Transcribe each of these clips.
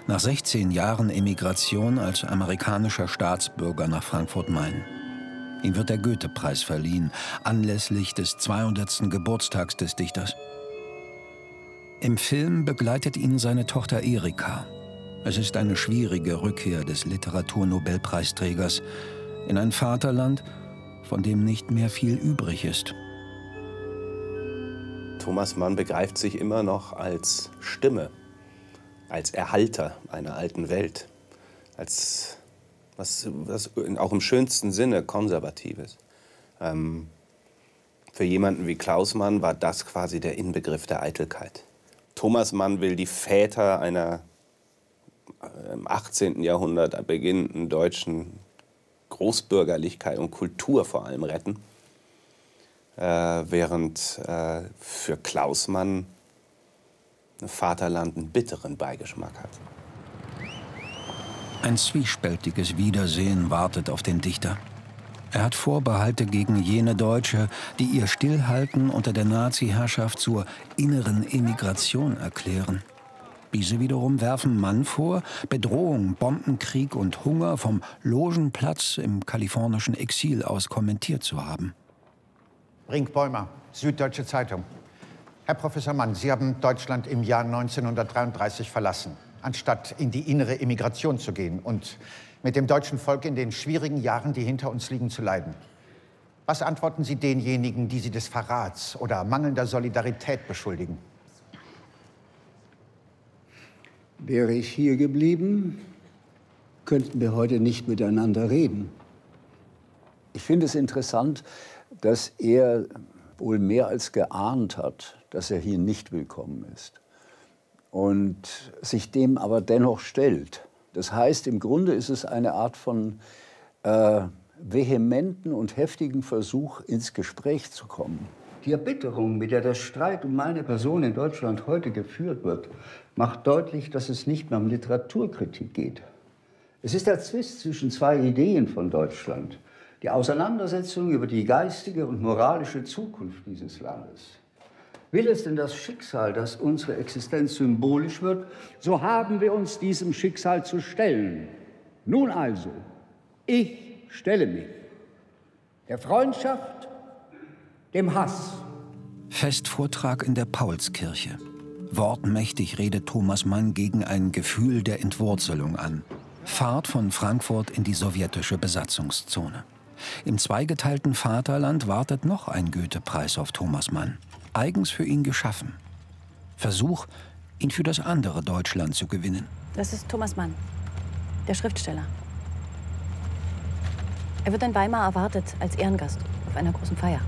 Nach 16 Jahren Emigration als amerikanischer Staatsbürger nach Frankfurt-Main. Ihm wird der Goethe-Preis verliehen, anlässlich des 200. Geburtstags des Dichters. Im Film begleitet ihn seine Tochter Erika. Es ist eine schwierige Rückkehr des Literaturnobelpreisträgers in ein Vaterland, von dem nicht mehr viel übrig ist. Thomas Mann begreift sich immer noch als Stimme, als Erhalter einer alten Welt, als was auch im schönsten Sinne Konservatives. Für jemanden wie Klaus Mann war das quasi der Inbegriff der Eitelkeit. Thomas Mann will die Väter einer im 18. Jahrhundert beginnenden deutschen Großbürgerlichkeit und Kultur vor allem retten, während für Klaus Mann Vaterland einen bitteren Beigeschmack hat. Ein zwiespältiges Wiedersehen wartet auf den Dichter. Er hat Vorbehalte gegen jene Deutsche, die ihr Stillhalten unter der Nazi-Herrschaft zur inneren Emigration erklären. Diese wiederum werfen Mann vor, Bedrohung, Bombenkrieg und Hunger vom Logenplatz im kalifornischen Exil aus kommentiert zu haben. Brink-Bäumer, Süddeutsche Zeitung. Herr Professor Mann, Sie haben Deutschland im Jahr 1933 verlassen, anstatt in die innere Emigration zu gehen und mit dem deutschen Volk in den schwierigen Jahren, die hinter uns liegen, zu leiden. Was antworten Sie denjenigen, die Sie des Verrats oder mangelnder Solidarität beschuldigen? Wäre ich hier geblieben, könnten wir heute nicht miteinander reden. Ich finde es interessant, dass er wohl mehr als geahnt hat, dass er hier nicht willkommen ist und sich dem aber dennoch stellt. Das heißt, im Grunde ist es eine Art von vehementen und heftigen Versuch, ins Gespräch zu kommen. Die Erbitterung, mit der der Streit um meine Person in Deutschland heute geführt wird, macht deutlich, dass es nicht mehr um Literaturkritik geht. Es ist der Zwist zwischen zwei Ideen von Deutschland, die Auseinandersetzung über die geistige und moralische Zukunft dieses Landes. Will es denn das Schicksal, dass unsere Existenz symbolisch wird, so haben wir uns diesem Schicksal zu stellen. Nun also, ich stelle mich der Freundschaft, dem Hass. Festvortrag in der Paulskirche. Wortmächtig redet Thomas Mann gegen ein Gefühl der Entwurzelung an. Fahrt von Frankfurt in die sowjetische Besatzungszone. Im zweigeteilten Vaterland wartet noch ein Goethe-Preis auf Thomas Mann. Eigens für ihn geschaffen. Versuch, ihn für das andere Deutschland zu gewinnen. Das ist Thomas Mann, der Schriftsteller. Er wird in Weimar erwartet als Ehrengast auf einer großen Feier.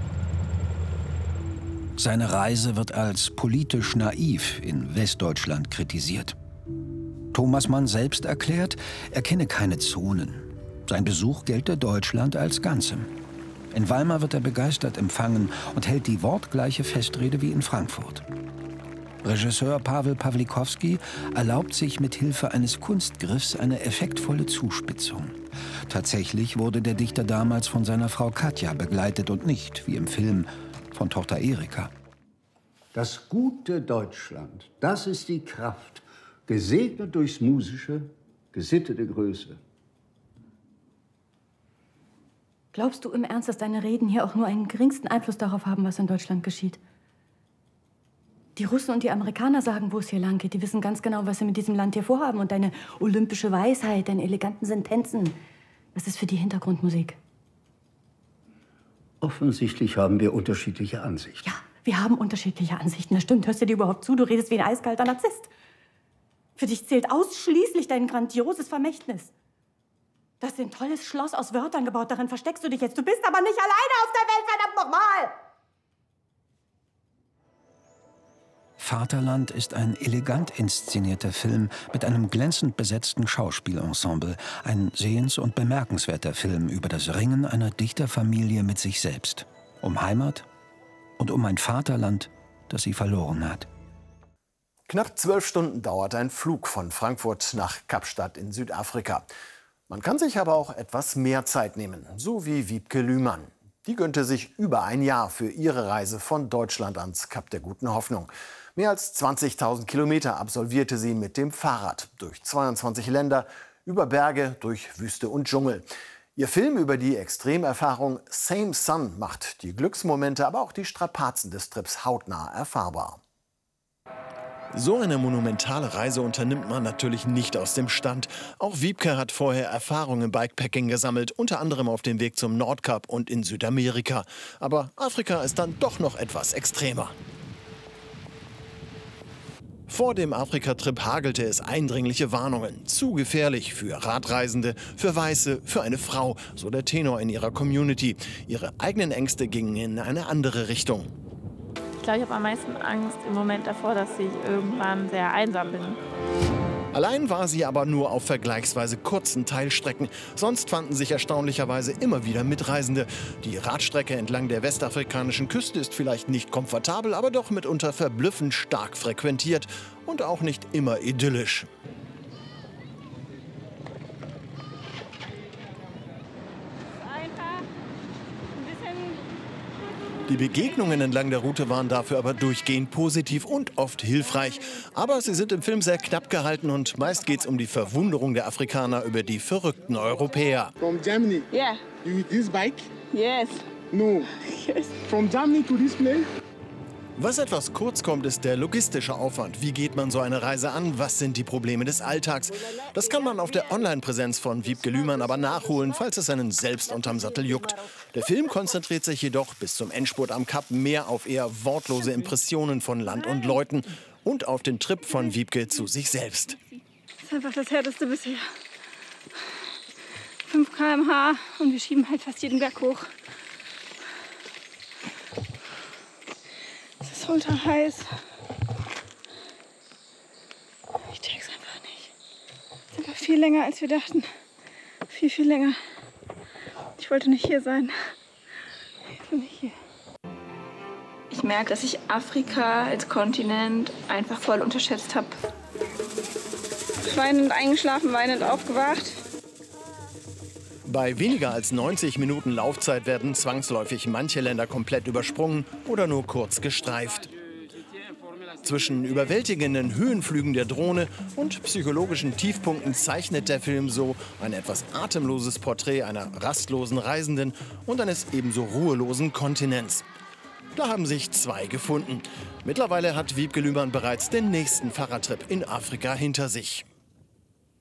Seine Reise wird als politisch naiv in Westdeutschland kritisiert. Thomas Mann selbst erklärt, er kenne keine Zonen. Sein Besuch gelte Deutschland als Ganzem. In Weimar wird er begeistert empfangen und hält die wortgleiche Festrede wie in Frankfurt. Regisseur Pawel Pawlikowski erlaubt sich mit Hilfe eines Kunstgriffs eine effektvolle Zuspitzung. Tatsächlich wurde der Dichter damals von seiner Frau Katja begleitet und nicht, wie im Film, von Tochter Erika. Das gute Deutschland, das ist die Kraft, gesegnet durchs musische, gesittete Größe. Glaubst du im Ernst, dass deine Reden hier auch nur einen geringsten Einfluss darauf haben, was in Deutschland geschieht? Die Russen und die Amerikaner sagen, wo es hier lang geht. Die wissen ganz genau, was sie mit diesem Land hier vorhaben. Und deine olympische Weisheit, deine eleganten Sentenzen, das ist für die Hintergrundmusik. Offensichtlich haben wir unterschiedliche Ansichten. Ja, wir haben unterschiedliche Ansichten. Das stimmt. Hörst du dir überhaupt zu? Du redest wie ein eiskalter Narzisst. Für dich zählt ausschließlich dein grandioses Vermächtnis. Du hast ein tolles Schloss aus Wörtern gebaut. Darin versteckst du dich jetzt. Du bist aber nicht alleine auf der Welt, verdammt nochmal! Vaterland ist ein elegant inszenierter Film mit einem glänzend besetzten Schauspielensemble. Ein sehens- und bemerkenswerter Film über das Ringen einer Dichterfamilie mit sich selbst. Um Heimat und um ein Vaterland, das sie verloren hat. Knapp 12 Stunden dauert ein Flug von Frankfurt nach Kapstadt in Südafrika. Man kann sich aber auch etwas mehr Zeit nehmen, so wie Wiebke Lühmann. Die gönnte sich über ein Jahr für ihre Reise von Deutschland ans Kap der Guten Hoffnung. Mehr als 20.000 Kilometer absolvierte sie mit dem Fahrrad. Durch 22 Länder, über Berge, durch Wüste und Dschungel. Ihr Film über die Extremerfahrung Same Sun macht die Glücksmomente, aber auch die Strapazen des Trips hautnah erfahrbar. So eine monumentale Reise unternimmt man natürlich nicht aus dem Stand. Auch Wiebke hat vorher Erfahrungen im Bikepacking gesammelt, unter anderem auf dem Weg zum Nordkap und in Südamerika. Aber Afrika ist dann doch noch etwas extremer. Vor dem Afrika-Trip hagelte es eindringliche Warnungen. Zu gefährlich für Radreisende, für Weiße, für eine Frau, so der Tenor in ihrer Community. Ihre eigenen Ängste gingen in eine andere Richtung. Ich glaube, ich habe am meisten Angst im Moment davor, dass ich irgendwann sehr einsam bin. Allein war sie aber nur auf vergleichsweise kurzen Teilstrecken. Sonst fanden sich erstaunlicherweise immer wieder Mitreisende. Die Radstrecke entlang der westafrikanischen Küste ist vielleicht nicht komfortabel, aber doch mitunter verblüffend stark frequentiert und auch nicht immer idyllisch. Die Begegnungen entlang der Route waren dafür aber durchgehend positiv und oft hilfreich. Aber sie sind im Film sehr knapp gehalten und meist geht es um die Verwunderung der Afrikaner über die verrückten Europäer. From Germany? Yeah. You with this bike? Yes. No. Yes. From Germany to this place? Was etwas kurz kommt, ist der logistische Aufwand. Wie geht man so eine Reise an? Was sind die Probleme des Alltags? Das kann man auf der Online-Präsenz von Wiebke Lühmann aber nachholen, falls es einen selbst unterm Sattel juckt. Der Film konzentriert sich jedoch bis zum Endspurt am Kap mehr auf eher wortlose Impressionen von Land und Leuten und auf den Trip von Wiebke zu sich selbst. Das ist einfach das Härteste bisher. 5 km/h und wir schieben halt fast jeden Berg hoch. Es ist ultra heiß. Ich check's einfach nicht. Es ist einfach viel länger, als wir dachten. Viel, viel länger. Ich wollte nicht hier sein. Ich bin nicht hier. Ich merke, dass ich Afrika als Kontinent einfach voll unterschätzt habe. Weinend eingeschlafen, weinend aufgewacht. Bei weniger als 90 Minuten Laufzeit werden zwangsläufig manche Länder komplett übersprungen oder nur kurz gestreift. Zwischen überwältigenden Höhenflügen der Drohne und psychologischen Tiefpunkten zeichnet der Film so ein etwas atemloses Porträt einer rastlosen Reisenden und eines ebenso ruhelosen Kontinents. Da haben sich zwei gefunden. Mittlerweile hat Wiebke Lühmann bereits den nächsten Fahrradtrip in Afrika hinter sich.